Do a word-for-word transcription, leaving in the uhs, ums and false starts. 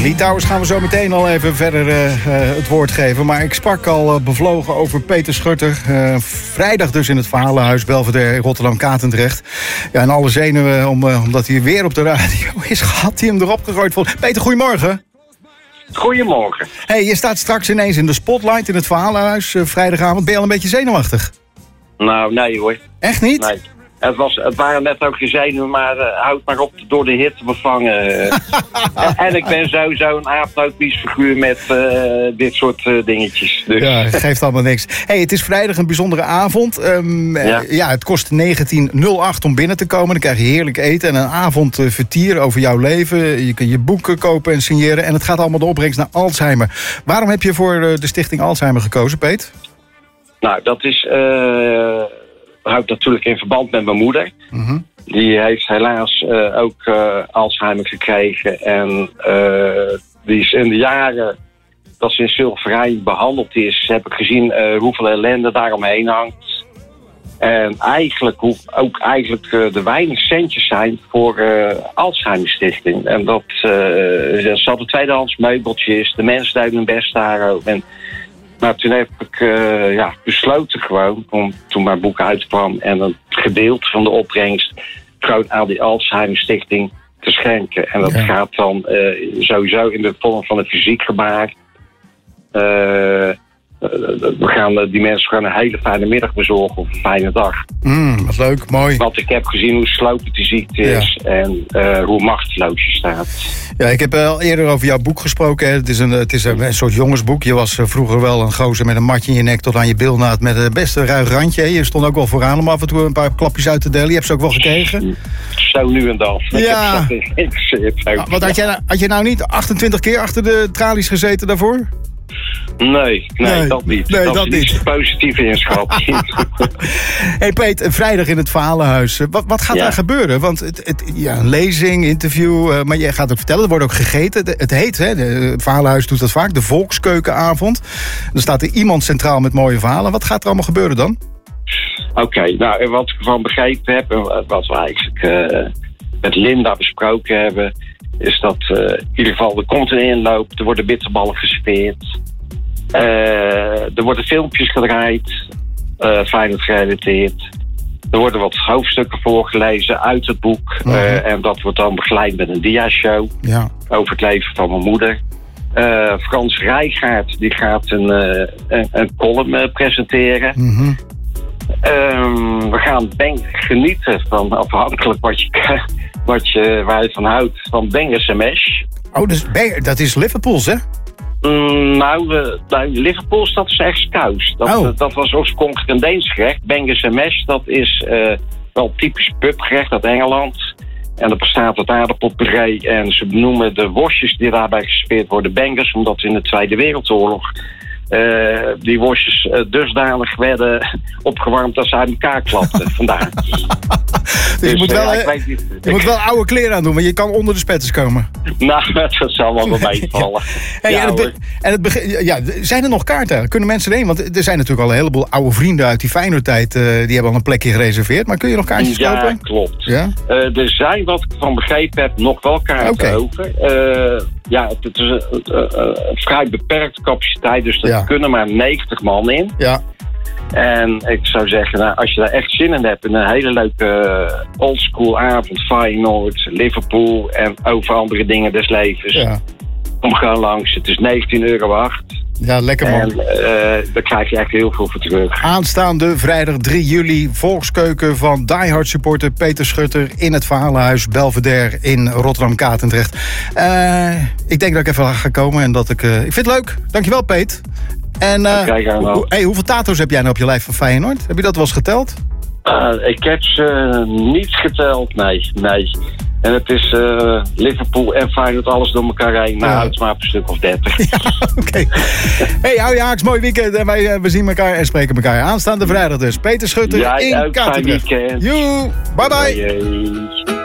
Lee Towers gaan we zo meteen al even verder uh, uh, het woord geven. Maar ik sprak al uh, bevlogen over Peter Schutter. Uh, vrijdag dus in het Verhalenhuis Belvedere in Rotterdam-Katendrecht. Ja, en alle zenuwen om, uh, omdat hij weer op de radio is gehad. Die hem erop gegooid vond. Peter, goedemorgen. Goedemorgen. Hey, je staat straks ineens in de spotlight in het Verhalenhuis uh, vrijdagavond. Ben je al een beetje zenuwachtig? Nou, nee hoor. Echt niet? Nee. Het, was, het waren net ook geen zenuwen, maar uh, houd maar op door de hit te bevangen. en, en ik ben sowieso een aardnoodpiesfiguur met uh, dit soort uh, dingetjes. Dus. Ja, geeft allemaal niks. Hey, het is vrijdag een bijzondere avond. Um, ja. ja, het kost negentien nul acht om binnen te komen. Dan krijg je heerlijk eten en een avond uh, vertier over jouw leven. Je kan je boeken kopen en signeren. En het gaat allemaal de opbrengst naar Alzheimer. Waarom heb je voor uh, de Stichting Alzheimer gekozen, Peet? Nou, dat is... Uh... houdt natuurlijk in verband met mijn moeder. Mm-hmm. Die heeft helaas uh, ook uh, Alzheimer gekregen. En uh, die is in de jaren dat ze in Zilverijn behandeld is, heb ik gezien uh, hoeveel ellende daaromheen hangt. En eigenlijk hoe, ook eigenlijk uh, de weinig centjes zijn voor uh, Alzheimer Stichting. En dat uh, ze hadden tweedehands meubeltjes, de mensen deden hun best daarover. En nou, toen heb ik uh, ja, besloten gewoon, om, toen mijn boek uitkwam en een gedeelte van de opbrengst gewoon aan die Alzheimer Stichting te schenken. En dat ja. gaat dan uh, sowieso in de vorm van een fysiek gebaar. Uh, we gaan die mensen gewoon een hele fijne middag bezorgen of een fijne dag. Mm, wat leuk, mooi. Want ik heb gezien hoe slopend die ziekte is ja. en uh, hoe machteloos je staat. Ja, ik heb al eerder over jouw boek gesproken. Hè. Het is, een, het is een, een soort jongensboek. Je was vroeger wel een gozer met een matje in je nek tot aan je bilnaad met het beste ruig randje. Je stond ook wel vooraan om af en toe een paar klapjes uit te delen. Je hebt ze ook wel gekregen. Zo nu en dan. Ja. Ik heb Wat had jij, had je nou niet achtentwintig keer achter de tralies gezeten daarvoor? Nee, nee, nee, dat niet. Nee, dat, dat is niet. Een positieve inschatting. Hey Peet, vrijdag in het Verhalenhuis. Wat, wat gaat ja. daar gebeuren? Want het, het, ja, een lezing, interview, uh, maar jij gaat ook vertellen. Er wordt ook gegeten. Het heet, hè, de, het Verhalenhuis doet dat vaak, de Volkskeukenavond. Er staat er iemand centraal met mooie verhalen. Wat gaat er allemaal gebeuren dan? Oké, okay, nou, wat ik ervan begrepen heb, en wat we eigenlijk uh, met Linda besproken hebben, is dat uh, in ieder geval er komt een inloop, er worden bitterballen gespeerd, uh, er worden filmpjes gedraaid, uh, Feyenoord gerelateerd. Er worden wat hoofdstukken voorgelezen uit het boek. Mm-hmm. uh, en dat wordt dan begeleid met een dia-show ja. over het leven van mijn moeder. Uh, Frans Rijgaard die gaat een, uh, een, een column uh, presenteren. Mm-hmm. Um, we gaan denk genieten van, afhankelijk wat je, wat je, waar je van houdt, van Bengers en Mash. Oh, dus, dat is Liverpools, hè? Mm, nou, uh, nou, Liverpools, dat is echt kous. Dat, oh. uh, dat was oorspronkelijk een Deens gerecht. Bengers en Mash, dat is uh, wel typisch pubgerecht uit Engeland. En dat bestaat uit aardappelpuree. En ze noemen de worstjes die daarbij gespeerd worden Bengers, omdat in de Tweede Wereldoorlog Uh, die worstjes uh, dusdanig werden opgewarmd dat ze uit elkaar klapten. Vandaar. dus, dus je, moet, wel, uh, ja, je niet, moet wel oude kleren aan doen, want je kan onder de spetters komen. Nou, dat zal wel bij meevallen. Hey, ja, en het be- en het begin, ja, zijn er nog kaarten? Kunnen mensen erheen? Want er zijn natuurlijk al een heleboel oude vrienden uit die Feyenoord-tijd. Uh, die hebben al een plekje gereserveerd. Maar kun je nog kaartjes ja, kopen? Ja, klopt. Ja? Uh, er zijn, wat ik van begrepen heb, nog wel kaarten okay. over. Uh, ja, het is een uh, uh, vrij beperkte capaciteit, dus dat ja. kunnen maar negentig man in. Ja. En ik zou zeggen, nou, als je daar echt zin in hebt, in een hele leuke uh, oldschool avond, Feyenoord, Liverpool en over andere dingen des levens. Ja. Kom gewoon langs. Het is negentien euro acht. Ja, lekker man. En uh, daar krijg je echt heel veel voor terug. Aanstaande vrijdag drie juli, Volkskeuken van diehard supporter Peter Schutter in het Verhalenhuis Belvedere in Rotterdam-Katendrecht. Uh, ik denk dat ik even ga komen en dat ik... Uh, ik vind het leuk. Dankjewel, Peet. En uh, ho- hey, hoeveel tato's heb jij nou op je lijf van Feyenoord? Heb je dat wel eens geteld? Uh, ik heb ze niet geteld, nee. nee. En het is uh, Liverpool en Feyenoord alles door elkaar heen. Nou, ja. Het maar op een stuk of dertig. Ja, oké. Okay. Hey, hou je haaks, mooi weekend. En wij uh, we zien elkaar en spreken elkaar aanstaande vrijdag dus. Peter Schutter ja, in Katendrecht. Fijn weekend. Joe, bye bye. Bye, bye.